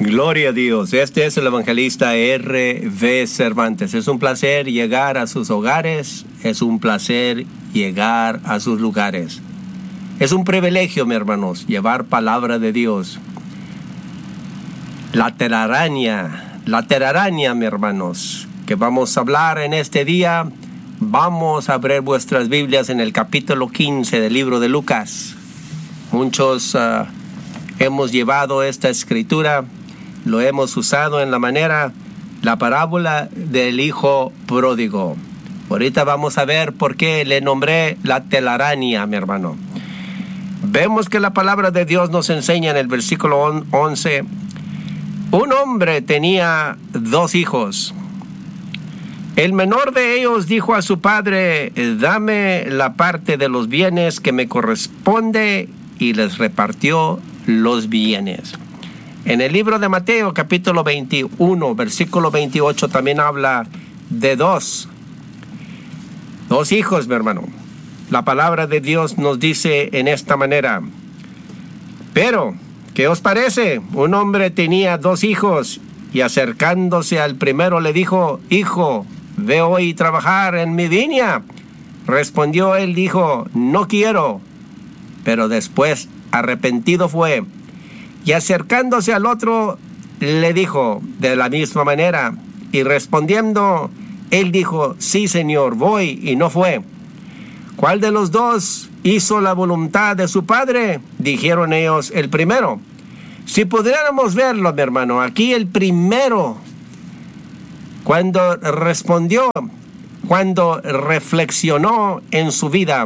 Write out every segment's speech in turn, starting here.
Gloria a Dios. Este es el evangelista R.V. Cervantes. Es un placer llegar a sus hogares. Es un placer llegar a sus lugares. Es un privilegio, mis hermanos, llevar palabra de Dios. La telaraña, mis hermanos, que vamos a hablar en este día. Vamos a abrir vuestras Biblias en el capítulo 15 del libro de Lucas. Muchos hemos llevado esta escritura, lo hemos usado en la parábola del hijo pródigo. Ahorita vamos a ver por qué le nombré la telaraña, mi hermano. Vemos que la palabra de Dios nos enseña en el versículo 11. Un hombre tenía 2 hijos. El menor de ellos dijo a su padre: dame la parte de los bienes que me corresponde, y les repartió los bienes. En el libro de Mateo, capítulo 21, versículo 28, también habla de 2 hijos, mi hermano. La palabra de Dios nos dice en esta manera: pero, ¿qué os parece? Un hombre tenía 2 hijos, y acercándose al primero le dijo: hijo, ve hoy trabajar en mi viña. Respondió él, dijo: no quiero. Pero después arrepentido fue. Y acercándose al otro le dijo de la misma manera. Y respondiendo él dijo: sí, señor, voy. Y no fue. ¿Cuál de los 2 hizo la voluntad de su padre? Dijeron ellos: el primero. Si pudiéramos verlo, mi hermano, aquí el primero, cuando respondió, cuando reflexionó en su vida,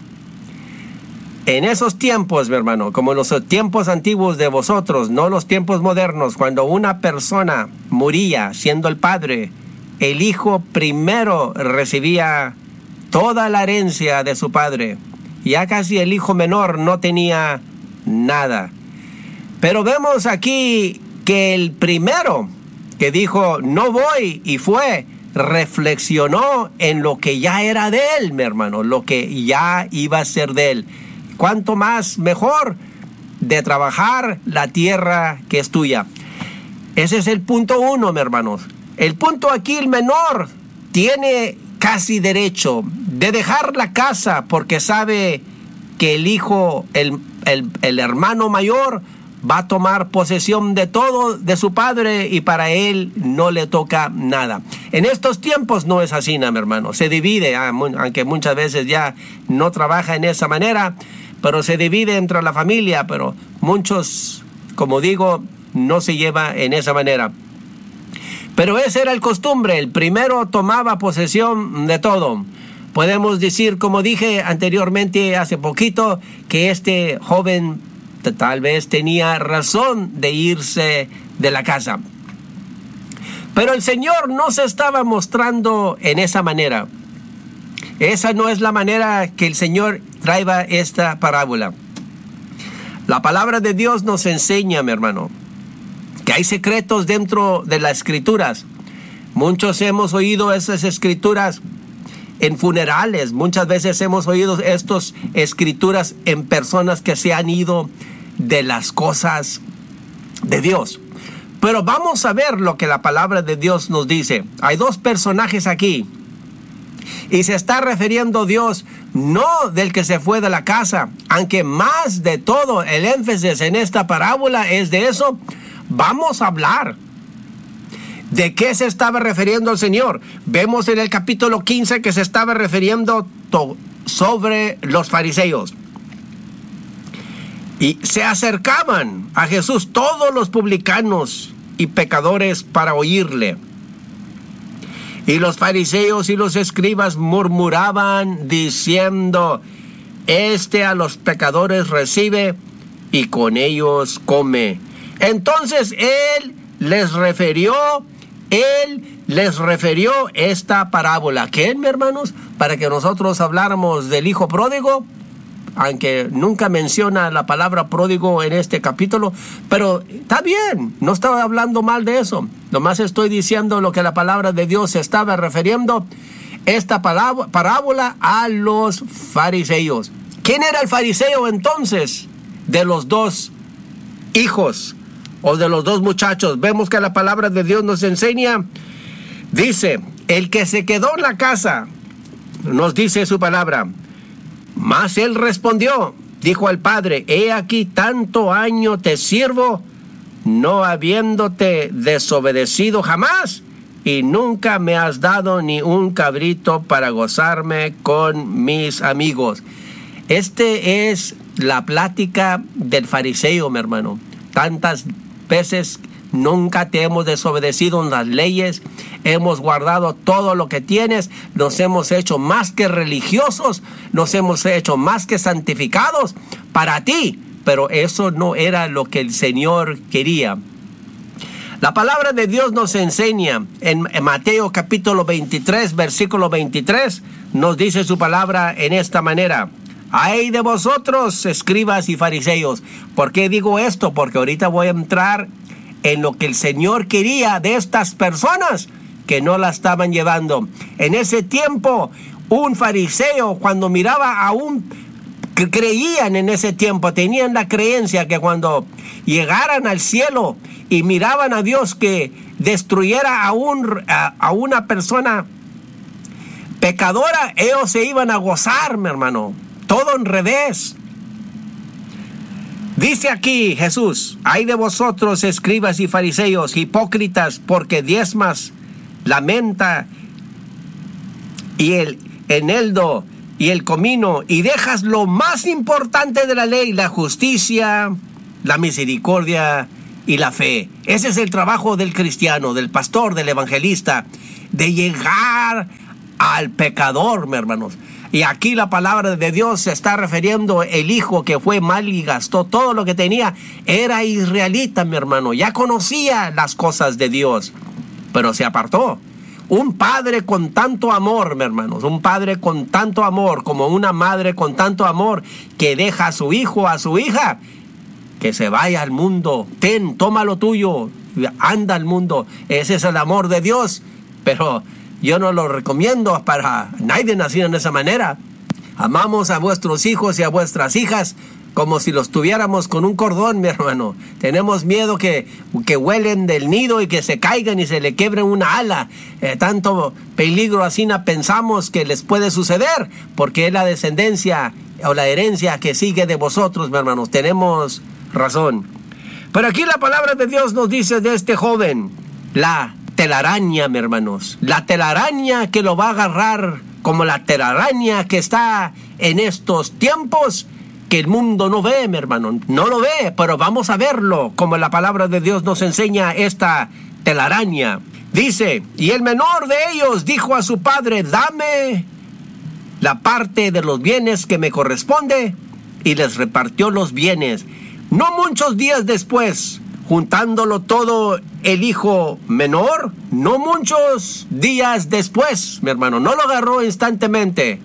en esos tiempos, mi hermano, como los tiempos antiguos de vosotros, no los tiempos modernos, cuando una persona moría siendo el padre, el hijo primero recibía toda la herencia de su padre. Ya casi el hijo menor no tenía nada. Pero vemos aquí que el primero que dijo: no voy, y fue, reflexionó en lo que ya era de él, mi hermano, lo que ya iba a ser de él. ¿Cuánto más mejor de trabajar la tierra que es tuya? Ese es el punto 1, mi hermanos. El punto aquí, el menor tiene casi derecho de dejar la casa porque sabe que el hijo, el hermano mayor, va a tomar posesión de todo de su padre, y para él no le toca nada. En estos tiempos no es así, mi hermano. Se divide, aunque muchas veces ya no trabaja en esa manera, pero se divide entre la familia. Pero muchos, como digo, no se lleva en esa manera. Pero esa era el costumbre. El primero tomaba posesión de todo. Podemos decir, como dije anteriormente hace poquito, que este joven tal vez tenía razón de irse de la casa. Pero el Señor no se estaba mostrando en esa manera. Esa no es la manera que el Señor traiga esta parábola. La palabra de Dios nos enseña, mi hermano, que hay secretos dentro de las escrituras. Muchos hemos oído esas escrituras en funerales. Muchas veces hemos oído estas escrituras en personas que se han ido de las cosas de Dios. Pero vamos a ver lo que la palabra de Dios nos dice. Hay 2 personajes aquí, y se está refiriendo Dios no del que se fue de la casa, aunque más de todo el énfasis en esta parábola es de eso. Vamos a hablar de qué se estaba refiriendo el Señor. Vemos en el capítulo 15 que se estaba refiriendo sobre los fariseos. Y se acercaban a Jesús todos los publicanos y pecadores para oírle. Y los fariseos y los escribas murmuraban diciendo: este a los pecadores recibe y con ellos come. Entonces él les refirió esta parábola. ¿Qué, mis hermanos? Para que nosotros habláramos del hijo pródigo, aunque nunca menciona la palabra pródigo en este capítulo, pero está bien, no estaba hablando mal de eso. Nomás estoy diciendo lo que la palabra de Dios se estaba refiriendo, esta parábola, a los fariseos. ¿Quién era el fariseo entonces de los 2 hijos o de los dos muchachos. Vemos que la palabra de Dios nos enseña, dice, el que se quedó en la casa, nos dice su palabra, mas él respondió, dijo al padre, he aquí tanto año te sirvo, no habiéndote desobedecido jamás, y nunca me has dado ni un cabrito para gozarme con mis amigos. Este es la plática del fariseo, mi hermano. Tantas veces nunca te hemos desobedecido en las leyes, hemos guardado todo lo que tienes, nos hemos hecho más que religiosos, nos hemos hecho más que santificados para ti, pero eso no era lo que el Señor quería. La palabra de Dios nos enseña en Mateo capítulo 23, versículo 23, nos dice su palabra en esta manera. ¡Ay de vosotros, escribas y fariseos! ¿Por qué digo esto? Porque ahorita voy a entrar en lo que el Señor quería de estas personas que no la estaban llevando. En ese tiempo, un fariseo, cuando miraba a que creían en ese tiempo, tenían la creencia que cuando llegaran al cielo y miraban a Dios que destruyera a una persona pecadora, ellos se iban a gozar, mi hermano. Todo en revés. Dice aquí Jesús, ay de vosotros, escribas y fariseos, hipócritas, porque diezmas la menta y el eneldo y el comino, y dejas lo más importante de la ley, la justicia, la misericordia y la fe. Ese es el trabajo del cristiano, del pastor, del evangelista, de llegar al pecador, mi hermanos. Y aquí la palabra de Dios se está refiriendo el hijo que fue mal y gastó todo lo que tenía. Era israelita, mi hermano, ya conocía las cosas de Dios, pero se apartó. Un padre con tanto amor, mi hermanos, un padre con tanto amor, como una madre con tanto amor, que deja a su hijo, a su hija, que se vaya al mundo. Ten, toma lo tuyo, anda al mundo. Ese es el amor de Dios, pero yo no lo recomiendo para nadie nacido en esa manera. Amamos a vuestros hijos y a vuestras hijas como si los tuviéramos con un cordón, mi hermano. Tenemos miedo que huelen del nido y que se caigan y se le quiebren una ala. Tanto peligro así no pensamos que les puede suceder, porque es la descendencia o la herencia que sigue de vosotros, mi hermanos. Tenemos razón. Pero aquí la palabra de Dios nos dice de este joven, la telaraña, mi hermanos. La telaraña que lo va a agarrar como la telaraña que está en estos tiempos, que el mundo no ve, mi hermano, no lo ve, pero vamos a verlo, como la palabra de Dios nos enseña esta telaraña. Dice, y el menor de ellos dijo a su padre, dame la parte de los bienes que me corresponde, y les repartió los bienes. No muchos días después, juntándolo todo el hijo menor, no muchos días después, mi hermano, no lo agarró instantáneamente,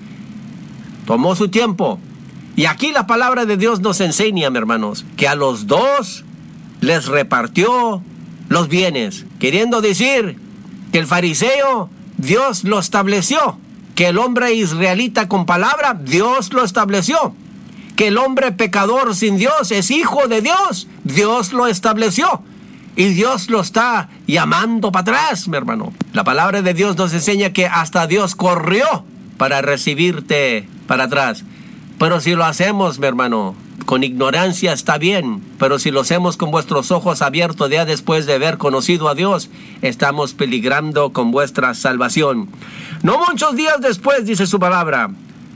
tomó su tiempo. Y aquí la palabra de Dios nos enseña, mis hermanos, que a los dos les repartió los bienes, queriendo decir que el fariseo, Dios lo estableció, que el hombre israelita con palabra, Dios lo estableció, que el hombre pecador sin Dios es hijo de Dios, Dios lo estableció, y Dios lo está llamando para atrás, mi hermano. La palabra de Dios nos enseña que hasta Dios corrió para recibirte para atrás. Pero si lo hacemos, mi hermano, con ignorancia está bien, pero si lo hacemos con vuestros ojos abiertos ya después de haber conocido a Dios, estamos peligrando con vuestra salvación. No muchos días después, dice su palabra,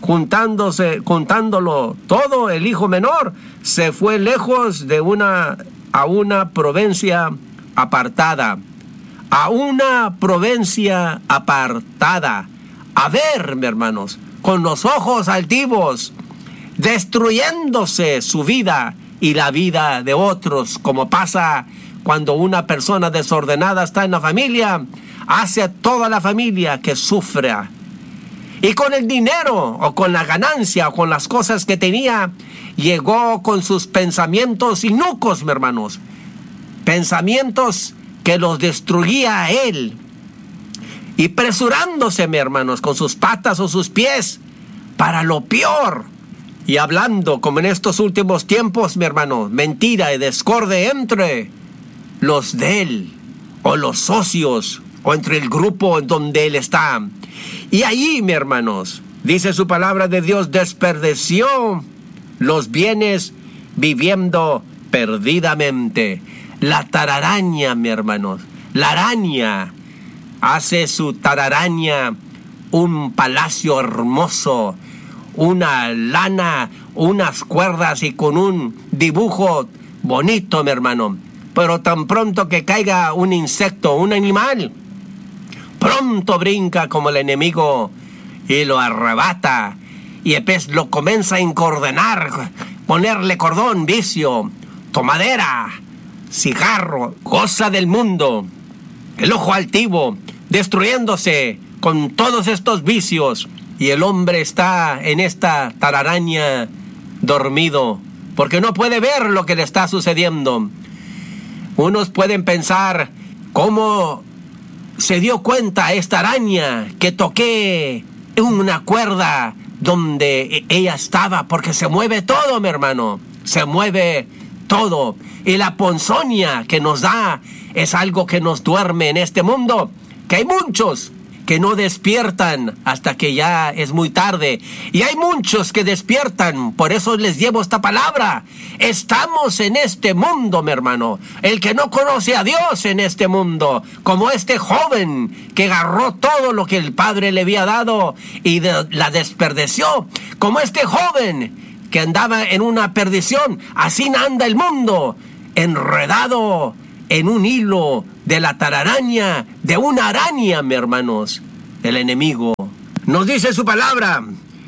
juntándolo todo, el hijo menor se fue lejos a una provincia apartada. A una provincia apartada. A ver, mis hermanos, con los ojos altivos, destruyéndose su vida y la vida de otros, como pasa cuando una persona desordenada está en la familia, hace a toda la familia que sufra. Y con el dinero, o con la ganancia, o con las cosas que tenía, llegó con sus pensamientos inicuos, mis hermanos. Pensamientos que los destruía a él. Y presurándose, mis hermanos, con sus patas o sus pies, para lo peor. Y hablando, como en estos últimos tiempos, mi hermano, mentira y discordia entre, los de él, o los socios, o entre el grupo en donde él está. Y allí, mis hermanos, dice su palabra de Dios, desperdició los bienes viviendo perdidamente. La tararaña, mis hermanos, la araña hace su tararaña un palacio hermoso, una lana, unas cuerdas y con un dibujo bonito, mi hermano. Pero tan pronto que caiga un insecto, un animal, pronto brinca como el enemigo y lo arrebata. Y después lo comienza a encordenar, ponerle cordón, vicio, tomadera, cigarro, cosa del mundo, el ojo altivo, destruyéndose con todos estos vicios. Y el hombre está en esta tararaña dormido, porque no puede ver lo que le está sucediendo. Unos pueden pensar, ¿cómo se dio cuenta esta araña que toqué una cuerda donde ella estaba? Porque se mueve todo, mi hermano, se mueve todo. Y la ponzoña que nos da es algo que nos duerme en este mundo, que hay muchos que no despiertan hasta que ya es muy tarde. Y hay muchos que despiertan, por eso les llevo esta palabra. Estamos en este mundo, mi hermano. El que no conoce a Dios en este mundo, como este joven que agarró todo lo que el Padre le había dado y la desperdició, como este joven que andaba en una perdición. Así anda el mundo, enredado en un hilo de la tararaña, de una araña, mis hermanos, el enemigo. Nos dice su palabra,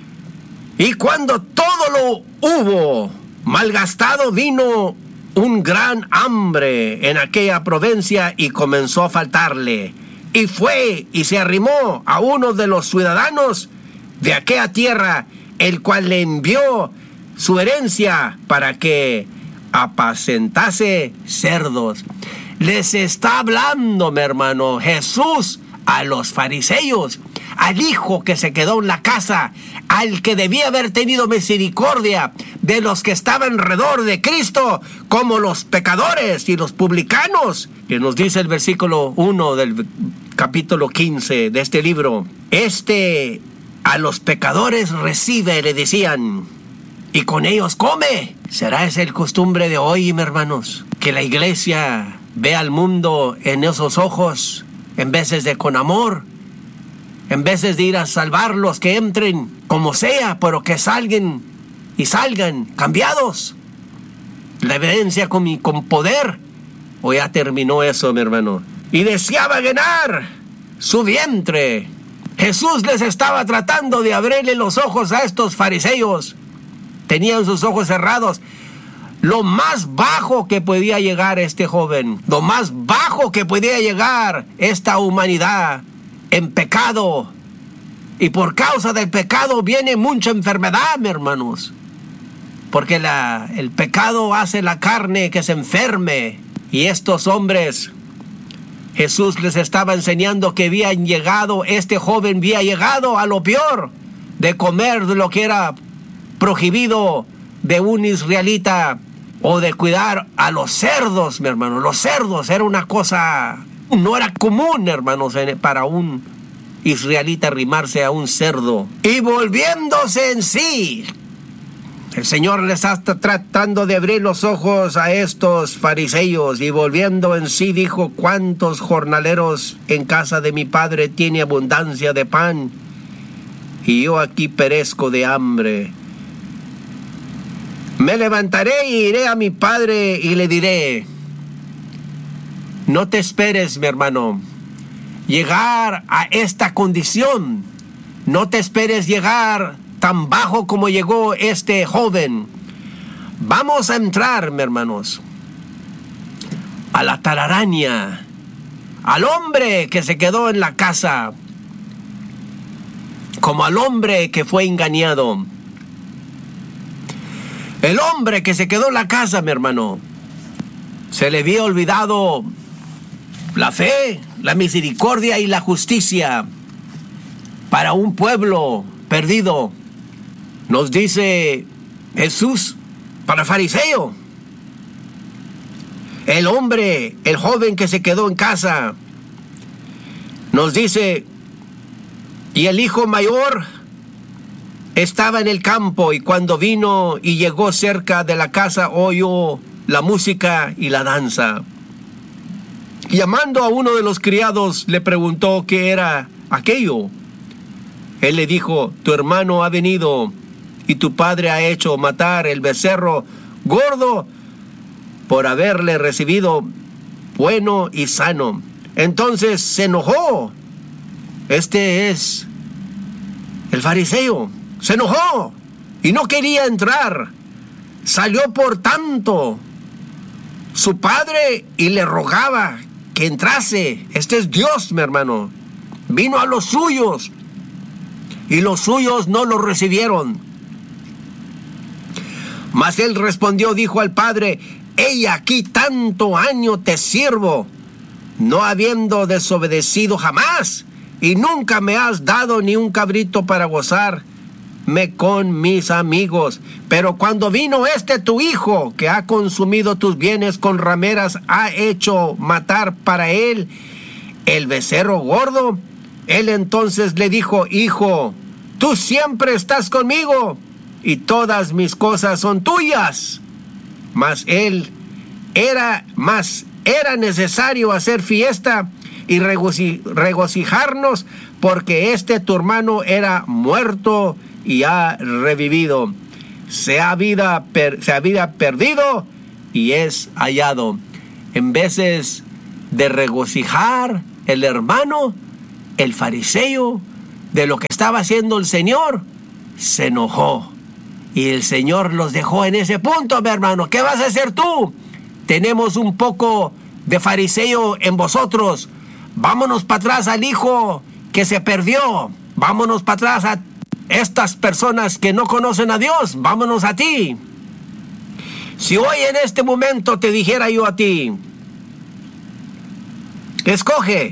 y cuando todo lo hubo malgastado, vino un gran hambre en aquella provincia y comenzó a faltarle. Y fue y se arrimó a uno de los ciudadanos de aquella tierra, el cual le envió su herencia para que apacentase cerdos. Les está hablando, mi hermano, Jesús a los fariseos, al hijo que se quedó en la casa, al que debía haber tenido misericordia de los que estaban alrededor de Cristo, como los pecadores y los publicanos, que nos dice el versículo 1 del capítulo 15 de este libro. A los pecadores recibe, le decían, y con ellos come. ¿Será esa el costumbre de hoy, mis hermanos? Que la iglesia ve al mundo en esos ojos, en veces de con amor, en veces de ir a salvarlos, que entren como sea, pero que salgan y salgan cambiados. La evidencia con poder. O ya terminó eso, mi hermano. Y deseaba llenar su vientre. Jesús les estaba tratando de abrirle los ojos a estos fariseos. Tenían sus ojos cerrados. Lo más bajo que podía llegar este joven, lo más bajo que podía llegar esta humanidad en pecado. Y por causa del pecado viene mucha enfermedad, mis hermanos. Porque el pecado hace la carne que se enferme. Y estos hombres, Jesús les estaba enseñando que este joven había llegado a lo peor, de comer de lo que era prohibido de un israelita, o de cuidar a los cerdos, mi hermano. Los cerdos era una cosa, no era común, hermanos, para un israelita arrimarse a un cerdo. Y volviéndose en sí, el Señor les está tratando de abrir los ojos a estos fariseos, y volviendo en sí dijo: ¿cuántos jornaleros en casa de mi padre tiene abundancia de pan? Y yo aquí perezco de hambre. Me levantaré y iré a mi padre y le diré: no te esperes, mi hermano, llegar a esta condición. No te esperes llegar tan bajo como llegó este joven. Vamos a entrar, mis hermanos, a la tararaña, al hombre que se quedó en la casa, como al hombre que fue engañado. El hombre que se quedó en la casa, mi hermano, se le había olvidado la fe, la misericordia y la justicia para un pueblo perdido. Nos dice Jesús para el fariseo: El hombre, el joven que se quedó en casa, nos dice, y el hijo mayor estaba en el campo, y cuando vino y llegó cerca de la casa, oyó la música y la danza. Y llamando a uno de los criados, le preguntó qué era aquello. Él le dijo, tu hermano ha venido, y tu padre ha hecho matar el becerro gordo por haberle recibido bueno y sano. Entonces se enojó. Este es el fariseo. Se enojó y no quería entrar. Salió por tanto su padre y le rogaba que entrase. Este es Dios, mi hermano. Vino a los suyos y los suyos no lo recibieron. Mas él respondió, dijo al padre, he aquí tanto año te sirvo, no habiendo desobedecido jamás, y nunca me has dado ni un cabrito para gozarme con mis amigos. Pero cuando vino tu hijo, que ha consumido tus bienes con rameras, ha hecho matar para él el becerro gordo. Él entonces le dijo, hijo, tú siempre estás conmigo, y todas mis cosas son tuyas. Mas era necesario hacer fiesta y regocijarnos, porque tu hermano era muerto y ha revivido. Se había perdido y es hallado. En veces de regocijar el hermano, el fariseo, de lo que estaba haciendo el Señor, se enojó. Y el Señor los dejó en ese punto, mi hermano. ¿Qué vas a hacer tú? Tenemos un poco de fariseo en vosotros. Vámonos para atrás al hijo que se perdió. Vámonos para atrás a estas personas que no conocen a Dios. Vámonos a ti. Si hoy en este momento te dijera yo a ti, escoge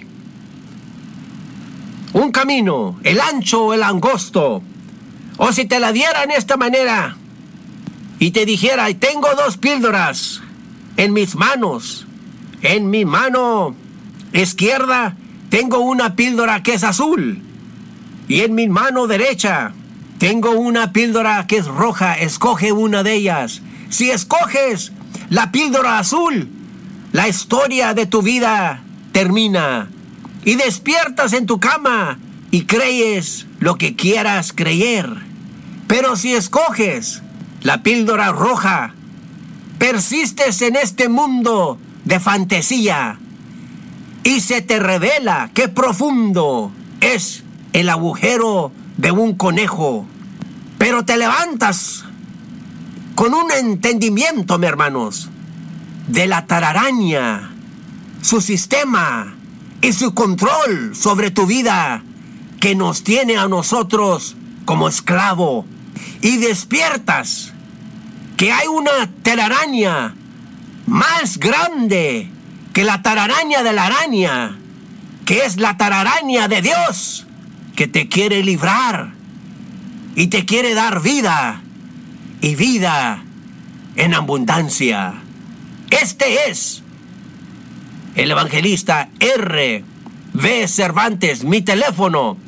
un camino, el ancho o el angosto, o si te la diera en esta manera y te dijera, tengo dos píldoras en mis manos. En mi mano izquierda tengo una píldora que es azul, y en mi mano derecha tengo una píldora que es roja. Escoge una de ellas. Si escoges la píldora azul, la historia de tu vida termina y despiertas en tu cama y crees lo que quieras creer. Pero si escoges la píldora roja, persistes en este mundo de fantasía y se te revela qué profundo es el agujero de un conejo. Pero te levantas con un entendimiento, mis hermanos, de la tararaña, su sistema y su control sobre tu vida, que nos tiene a nosotros como esclavo. Y despiertas que hay una telaraña más grande que la telaraña de la araña, que es la telaraña de Dios, que te quiere librar y te quiere dar vida, y vida en abundancia. Este es el evangelista R.V. Cervantes. Mi teléfono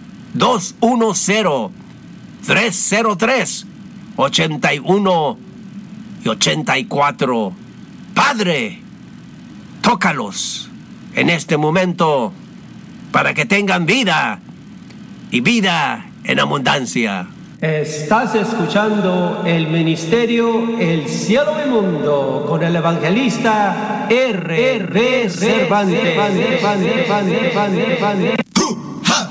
210-303-81 y 84. Padre, tócalos en este momento para que tengan vida y vida en abundancia. Estás escuchando el ministerio El Cielo y Mundo con el evangelista R.V. Cervantes.